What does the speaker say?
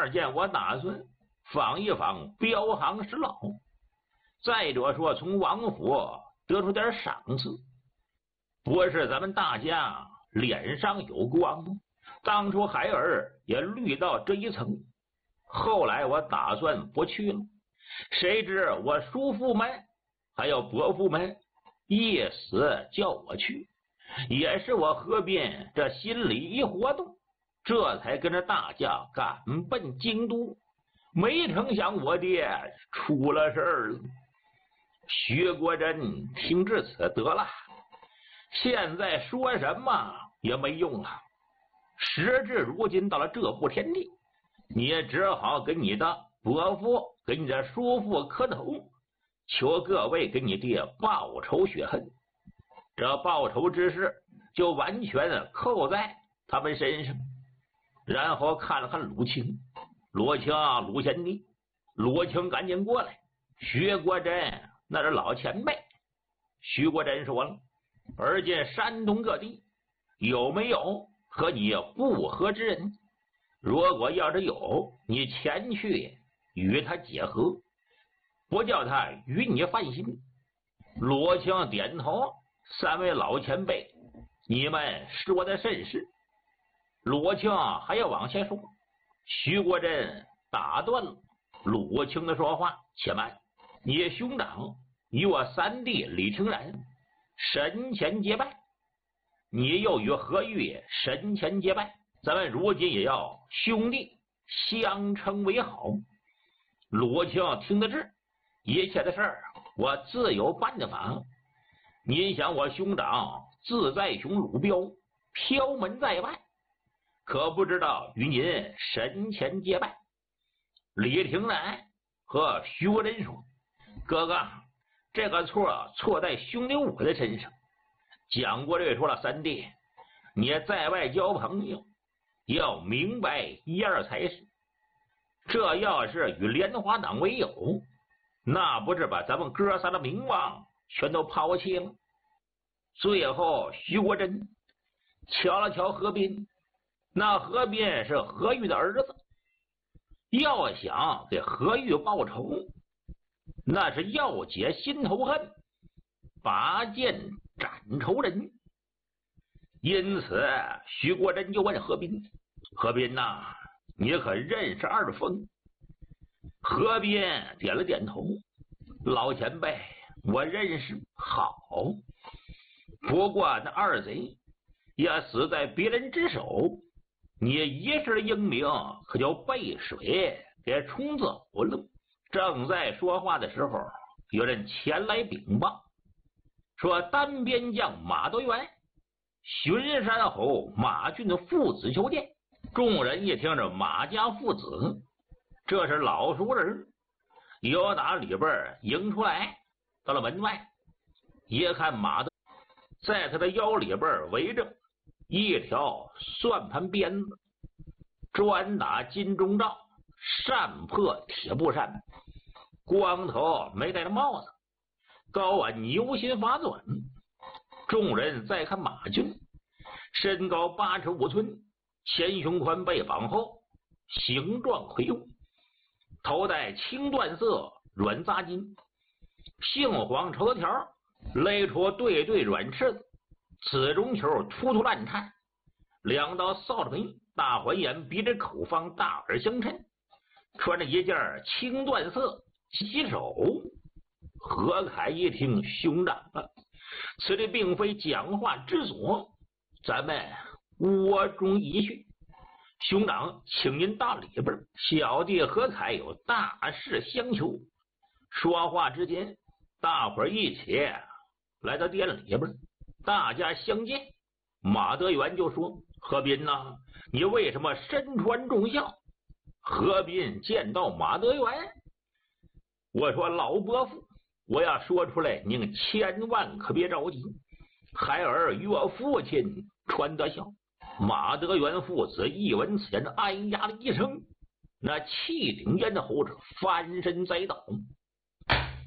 二件，我打算访一访镖行师老，再者说从王府得出点赏赐，不是咱们大家脸上有光吗？当初孩儿也虑到这一层，后来我打算不去了，谁知我叔父们还有伯父们一死叫我去，也是我河边这心里一活动，这才跟着大家赶奔京都。没成想我爹出了事儿了。徐国珍听至此得了，现在说什么也没用了。时至如今到了这步田地，你也只好跟你的伯父跟你的叔父磕头，求各位给你爹报仇雪恨。这报仇之事就完全扣在他们身上。然后看了看鲁青，罗青鲁贤弟，罗青赶紧过来。徐国珍那是老前辈。徐国珍说了，而今山东各地有没有和你不和之人？如果要是有，你前去与他结合，不叫他与你犯心。罗青点头，三位老前辈，你们说的甚是。罗青还要往下说，徐国珍打断了罗青的说话，且慢，你兄长与我三弟李廷然神前结拜，你又与何玉神前结拜，咱们如今也要兄弟相称为好。罗青听得知，一切的事儿我自有办法。您想我兄长自在雄鲁彪飘门在外，可不知道与您神前结拜。李廷然和徐国珍说，哥哥，这个错在兄弟我的身上。蒋国瑞说了，三弟，你在外交朋友要明白一二才是，这要是与莲花党为友，那不是把咱们哥仨的名望全都抛弃了。最后徐国珍瞧了瞧何斌，那何斌是何玉的儿子，要想给何玉报仇，那是要解心头恨，拔剑斩仇人。因此徐国珍就问何斌，何斌呐，你可认识二凤？何斌点了点头，老前辈，我认识。好，不过那二贼也死在别人之手，你一世英名可就被水给冲走了。正在说话的时候，有人前来禀报，说单边将马德元、巡山侯马俊的父子求见。众人一听着马家父子，这是老熟人，由打里边迎出来，到了门外，一看马德在他的腰里边围着一条算盘鞭子，专打金钟罩，扇破铁布衫，光头没戴着帽子，高挽牛心发短。众人再看马俊，身高8尺5寸，前胸宽背膀厚，形状魁梧，头戴青缎色软扎巾，杏黄绸条勒出对对软翅子，紫中球突突乱颤，两道扫帚眉，大环眼，鼻着口方，大耳相衬，穿着一件青缎色洗手。何凯一听，兄长啊，此地并非讲话之所，咱们窝中一叙。兄长，请您到里边，小弟何凯有大事相求。说话之间，大伙儿一起来到店里边，大家相见。马德元就说，何斌呐，你为什么身穿重孝？何斌见到马德元，我说老伯父，我要说出来，您千万可别着急。孩儿与我父亲传得孝。马德元父子一闻此言，哎呀的一声，那气顶咽喉着翻身栽倒。